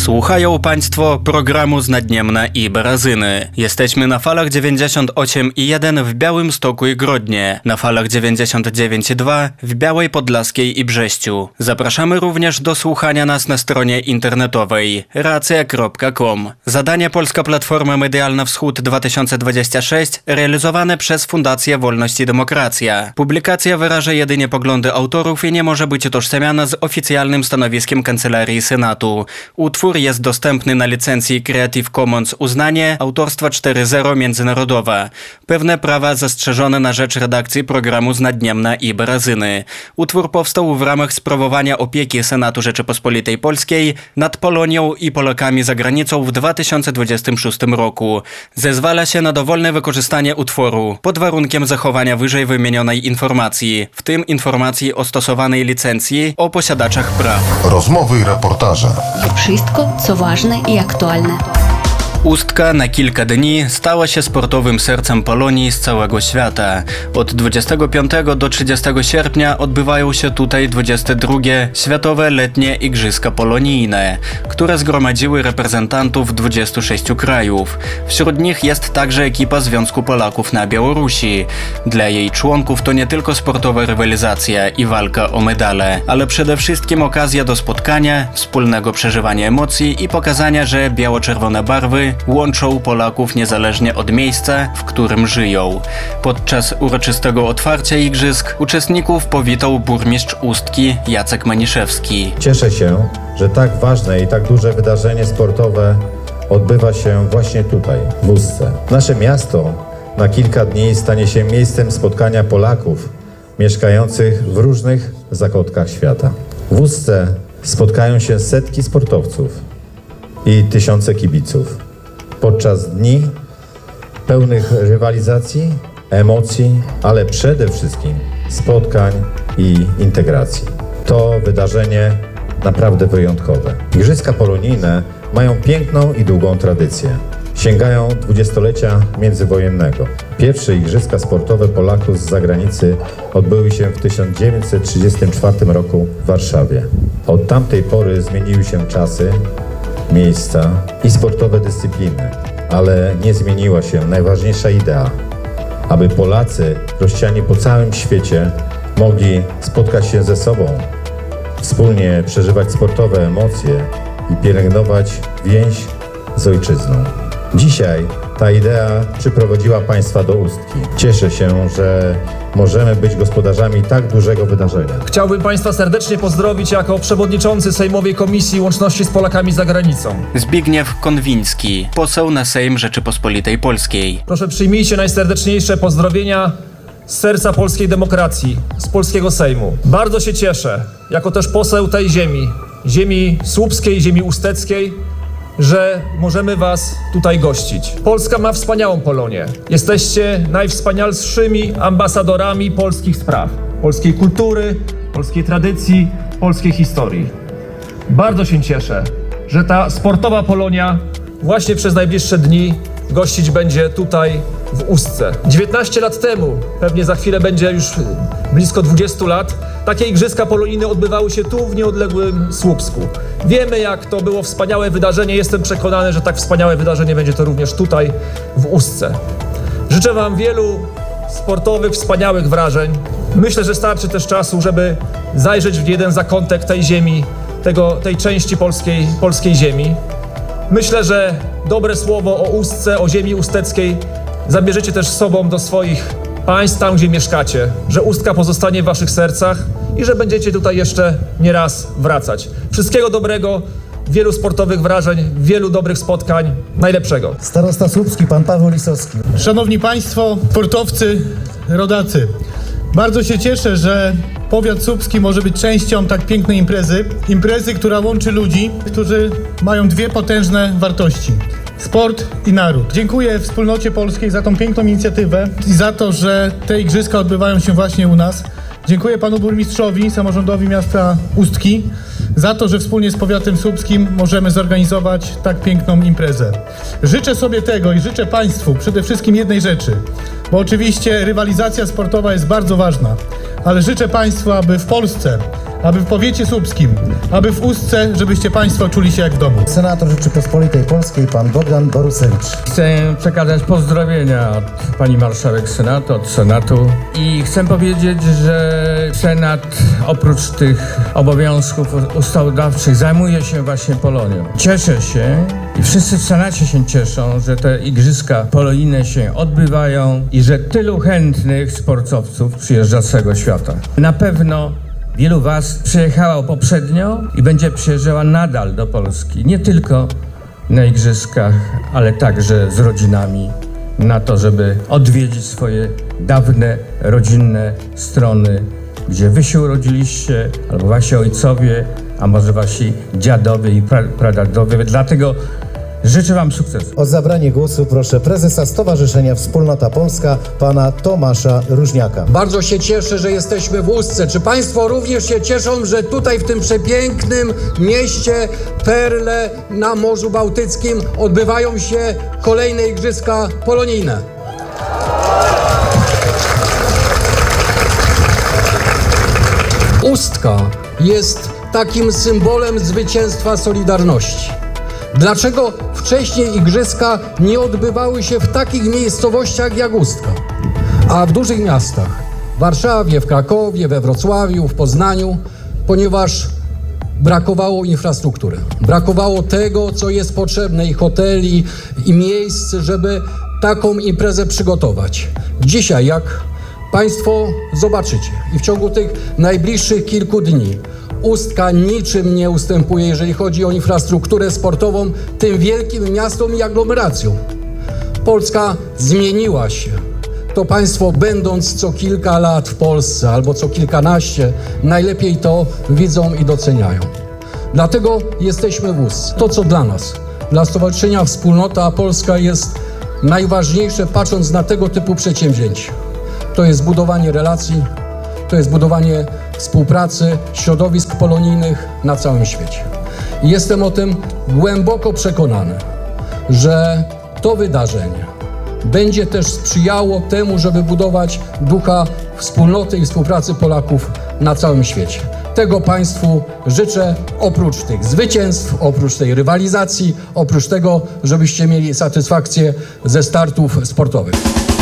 Słuchają Państwo programu z Naddniemna i Barazyny. Jesteśmy na falach 98,1 w Białymstoku i Grodnie, na falach 99,2 w Białej Podlaskiej i Brześciu. Zapraszamy również do słuchania nas na stronie internetowej racja.com. Zadanie Polska Platforma Medialna Wschód 2026 realizowane przez Fundację Wolność i Demokracja. Publikacja wyraża jedynie poglądy autorów i nie może być utożsamiana z oficjalnym stanowiskiem Kancelarii Senatu. Utwór jest dostępny na licencji Creative Commons uznanie autorstwa 4.0 międzynarodowa. Pewne prawa zastrzeżone na rzecz redakcji programu z Naddniemna i Barazyny. Utwór powstał w ramach sprawowania opieki Senatu Rzeczypospolitej Polskiej nad Polonią i Polakami za granicą w 2026 roku. Zezwala się na dowolne wykorzystanie utworu pod warunkiem zachowania wyżej wymienionej informacji, w tym informacji o stosowanej licencji o posiadaczach praw. Rozmowy i reportaże. Wszystko, co ważne i aktualne. Ustka na kilka dni stała się sportowym sercem Polonii z całego świata. Od 25 do 30 sierpnia odbywają się tutaj 22. Światowe Letnie Igrzyska Polonijne, które zgromadziły reprezentantów 26 krajów. Wśród nich jest także ekipa Związku Polaków na Białorusi. Dla jej członków to nie tylko sportowa rywalizacja i walka o medale, ale przede wszystkim okazja do spotkania, wspólnego przeżywania emocji i pokazania, że biało-czerwone barwy łączą Polaków niezależnie od miejsca, w którym żyją. Podczas uroczystego otwarcia igrzysk uczestników powitał burmistrz Ustki Jacek Maniszewski. Cieszę się, że tak ważne i tak duże wydarzenie sportowe odbywa się właśnie tutaj, w Ustce. Nasze miasto na kilka dni stanie się miejscem spotkania Polaków mieszkających w różnych zakątkach świata. W Ustce spotkają się setki sportowców i tysiące kibiców. Podczas dni pełnych rywalizacji, emocji, ale przede wszystkim spotkań i integracji. To wydarzenie naprawdę wyjątkowe. Igrzyska polonijne mają piękną i długą tradycję. Sięgają dwudziestolecia międzywojennego. Pierwsze igrzyska sportowe Polaków z zagranicy odbyły się w 1934 roku w Warszawie. Od tamtej pory zmieniły się czasy, miejsca i sportowe dyscypliny, ale nie zmieniła się najważniejsza idea, aby Polacy rozsiani po całym świecie mogli spotkać się ze sobą, wspólnie przeżywać sportowe emocje i pielęgnować więź z ojczyzną. Dzisiaj ta idea przyprowadziła Państwa do Ustki. Cieszę się, że możemy być gospodarzami tak dużego wydarzenia. Chciałbym Państwa serdecznie pozdrowić jako przewodniczący Sejmowej Komisji Łączności z Polakami za Granicą. Zbigniew Konwiński, poseł na Sejm Rzeczypospolitej Polskiej. Proszę, przyjmijcie najserdeczniejsze pozdrowienia z serca polskiej demokracji, z polskiego Sejmu. Bardzo się cieszę, jako też poseł tej ziemi słupskiej, ziemi usteckiej, że możemy Was tutaj gościć. Polska ma wspaniałą Polonię. Jesteście najwspanialszymi ambasadorami polskich spraw, polskiej kultury, polskiej tradycji, polskiej historii. Bardzo się cieszę, że ta sportowa Polonia właśnie przez najbliższe dni gościć będzie tutaj w Ustce. 19 lat temu, pewnie za chwilę będzie już blisko 20 lat, takie igrzyska polonijne odbywały się tu w nieodległym Słupsku. Wiemy, jak to było wspaniałe wydarzenie. Jestem przekonany, że tak wspaniałe wydarzenie będzie to również tutaj w Ustce. Życzę Wam wielu sportowych, wspaniałych wrażeń. Myślę, że starczy też czasu, żeby zajrzeć w jeden zakątek tej ziemi, tej części polskiej ziemi. Myślę, że dobre słowo o Ustce, o ziemi usteckiej zabierzecie też z sobą do swoich państw, tam gdzie mieszkacie, że Ustka pozostanie w Waszych sercach i że będziecie tutaj jeszcze nie raz wracać. Wszystkiego dobrego, wielu sportowych wrażeń, wielu dobrych spotkań, najlepszego. Starosta Słupski, pan Paweł Lisowski. Szanowni Państwo, sportowcy, rodacy, bardzo się cieszę, że powiat słupski może być częścią tak pięknej imprezy, która łączy ludzi, którzy mają dwie potężne wartości: sport i naród. Dziękuję Wspólnocie Polskiej za tą piękną inicjatywę i za to, że te igrzyska odbywają się właśnie u nas. Dziękuję panu burmistrzowi, samorządowi miasta Ustki za to, że wspólnie z powiatem słupskim możemy zorganizować tak piękną imprezę. Życzę sobie tego i życzę Państwu przede wszystkim jednej rzeczy, bo oczywiście rywalizacja sportowa jest bardzo ważna, ale życzę Państwu, aby w Polsce, aby w powiecie słupskim, aby w Ustce, żebyście Państwo czuli się jak w domu. Senator Rzeczypospolitej Polskiej, pan Bogdan Borusewicz. Chcę przekazać pozdrowienia od pani marszałek Senatu, od Senatu i chcę powiedzieć, że Senat oprócz tych obowiązków ustawodawczych zajmuje się właśnie Polonią. Cieszę się i wszyscy w Senacie się cieszą, że te igrzyska polonijne się odbywają i że tylu chętnych sportowców przyjeżdża z całego świata. Na pewno wielu was przyjechało poprzednio i będzie przyjeżdżała nadal do Polski. Nie tylko na igrzyskach, ale także z rodzinami na to, żeby odwiedzić swoje dawne, rodzinne strony, gdzie wy się urodziliście, albo wasi ojcowie, a może wasi dziadowie i pradziadowie. Dlatego życzę wam sukcesu. O zabranie głosu proszę prezesa Stowarzyszenia Wspólnota Polska, pana Tomasza Różniaka. Bardzo się cieszę, że jesteśmy w Ustce. Czy Państwo również się cieszą, że tutaj w tym przepięknym mieście Perle na Morzu Bałtyckim odbywają się kolejne igrzyska polonijne? Ustka jest takim symbolem zwycięstwa Solidarności. Dlaczego wcześniej igrzyska nie odbywały się w takich miejscowościach jak Ustka, a w dużych miastach, w Warszawie, w Krakowie, we Wrocławiu, w Poznaniu, ponieważ brakowało infrastruktury, brakowało tego, co jest potrzebne, i hoteli, i miejsc, żeby taką imprezę przygotować. Dzisiaj, jak Państwo zobaczycie i w ciągu tych najbliższych kilku dni, Ustka niczym nie ustępuje, jeżeli chodzi o infrastrukturę sportową, tym wielkim miastom i aglomeracjom. Polska zmieniła się. To Państwo, będąc co kilka lat w Polsce albo co kilkanaście, najlepiej to widzą i doceniają. Dlatego jesteśmy w Ustce. To, co dla nas, dla Stowarzyszenia Wspólnota Polska jest najważniejsze, patrząc na tego typu przedsięwzięcia, to jest budowanie relacji, to jest budowanie współpracy, środowisk polonijnych na całym świecie. I jestem o tym głęboko przekonany, że to wydarzenie będzie też sprzyjało temu, żeby budować ducha wspólnoty i współpracy Polaków na całym świecie. Tego Państwu życzę, oprócz tych zwycięstw, oprócz tej rywalizacji, oprócz tego, żebyście mieli satysfakcję ze startów sportowych.